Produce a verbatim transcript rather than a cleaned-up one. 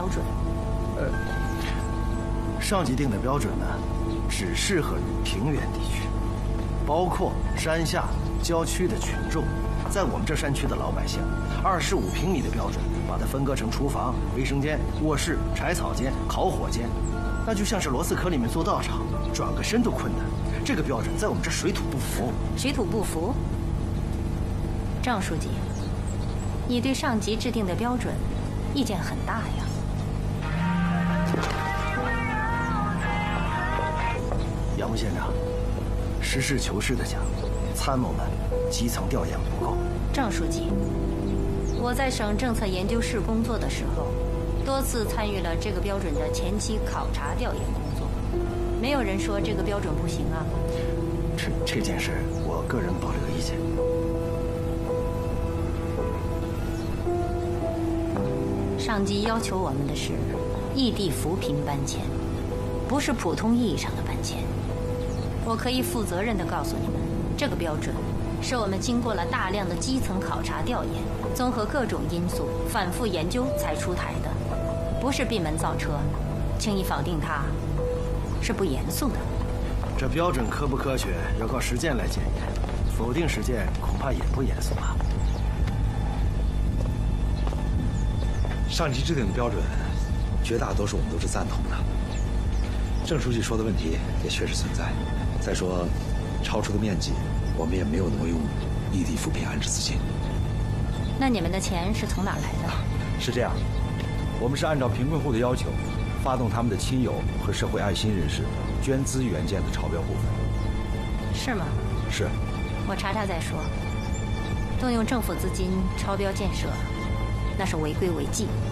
准？ 呃，上级定的标准呢，只适合于平原地区，包括山下、郊区的群众。在我们这山区的老百姓，二十五平米的标准，把它分割成厨房、卫生间、卧室、柴草间、烤火间，那就像是螺丝壳里面做道场，转个身都困难。这个标准在我们这水土不服。 水土不服？郑书记，你对上级制定的标准意见很大呀。 杨木县长，实事求是的讲，参谋们基层调研不够。 郑书记，我在省政策研究室工作的时候，多次参与了这个标准的前期考察调研工作，没有人说这个标准不行啊。 这这件事，我个人保留意见。 上级要求我们的是异地扶贫搬迁，不是普通意义上的搬迁。我可以负责任地告诉你们，这个标准是我们经过了大量的基层考察调研，综合各种因素反复研究才出台的，不是闭门造车。轻易否定它是不严肃的。 这标准科不科学，要靠实践来检验，否定实践恐怕也不严肃吧。 上级制定的标准，绝大多数我们都是赞同的。郑书记说的问题也确实存在。再说，超出的面积，我们也没有挪用异地扶贫安置资金。 那你们的钱是从哪儿来的？ 是这样，我们是按照贫困户的要求，发动他们的亲友和社会爱心人士捐资援建的超标部分。 是吗？ 是。 我查查再说。动用政府资金超标建设，那是违规违纪。